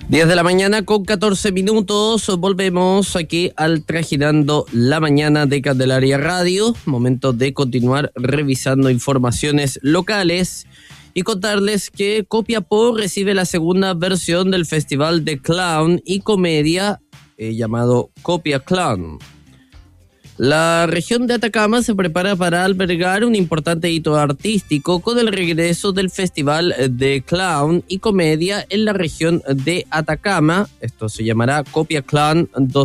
10 de la mañana con 14 minutos, volvemos aquí al Trajinando la Mañana de Candelaria Radio. Momento de continuar revisando informaciones locales y contarles que Copiapó recibe la segunda versión del Festival de Clown y Comedia llamado Copia Clown. La región de Atacama se prepara para albergar un importante hito artístico con el regreso del Festival de Clown y Comedia en la región de Atacama. Esto se llamará Copia Clown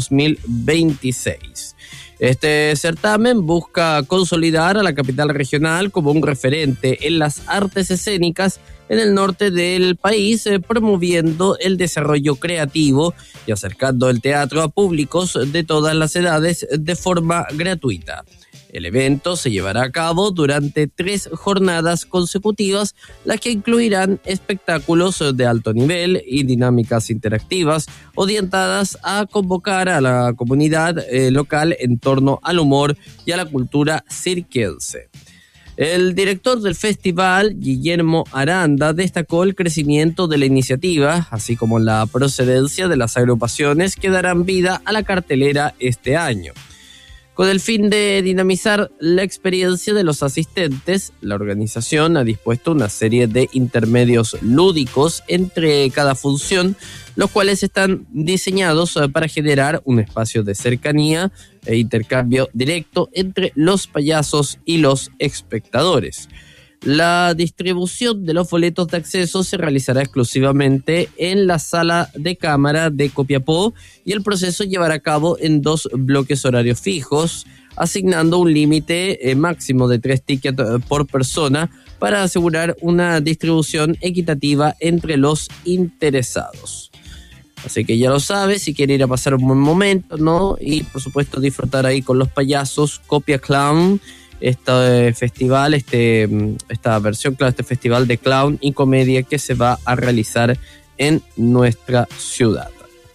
2026. Este certamen busca consolidar a la capital regional como un referente en las artes escénicas en el norte del país, promoviendo el desarrollo creativo y acercando el teatro a públicos de todas las edades de forma gratuita. El evento se llevará a cabo durante 3 jornadas consecutivas, las que incluirán espectáculos de alto nivel y dinámicas interactivas orientadas a convocar a la comunidad local en torno al humor y a la cultura circense. El director del festival, Guillermo Aranda, destacó el crecimiento de la iniciativa, así como la procedencia de las agrupaciones que darán vida a la cartelera este año. Con el fin de dinamizar la experiencia de los asistentes, la organización ha dispuesto una serie de intermedios lúdicos entre cada función, los cuales están diseñados para generar un espacio de cercanía e intercambio directo entre los payasos y los espectadores. La distribución de los boletos de acceso se realizará exclusivamente en la sala de cámara de Copiapó y el proceso llevará a cabo en 2 bloques horarios fijos, asignando un límite máximo de 3 tickets por persona para asegurar una distribución equitativa entre los interesados. Así que ya lo sabes, si quiere ir a pasar un buen momento, ¿no? Y por supuesto disfrutar ahí con los payasos, Copia Clown, este festival, esta versión, claro, este festival de clown y comedia que se va a realizar en nuestra ciudad.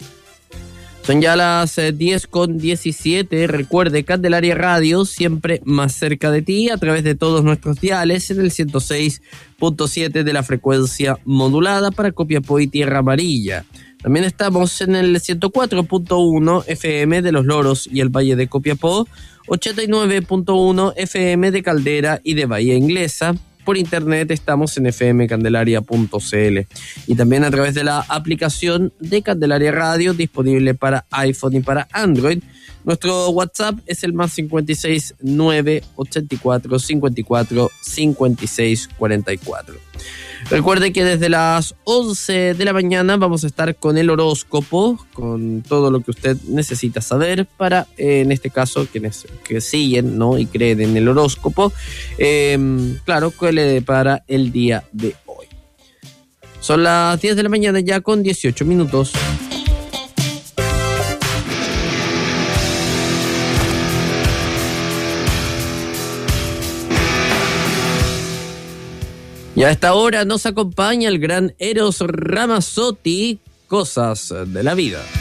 Son ya las 10:17. Recuerde, Candelaria Radio, siempre más cerca de ti, a través de todos nuestros diales, en el 106.7 de la frecuencia modulada para Copiapó y Tierra Amarilla. También estamos en el 104.1 FM de Los Loros y el Valle de Copiapó, 89.1 FM de Caldera y de Bahía Inglesa. Por internet estamos en fmcandelaria.cl y también a través de la aplicación de Candelaria Radio, disponible para iPhone y para Android. Nuestro WhatsApp es el más 56 9 84 54 56 44. Recuerde que desde las 11 de la mañana vamos a estar con el horóscopo, con todo lo que usted necesita saber para, en este caso, quienes que siguen, ¿no?, y creen en el horóscopo, claro, que le depara el día de hoy. Son las 10 de la mañana ya con 18 minutos. Y a esta hora nos acompaña el gran Eros Ramazzotti, Cosas de la Vida.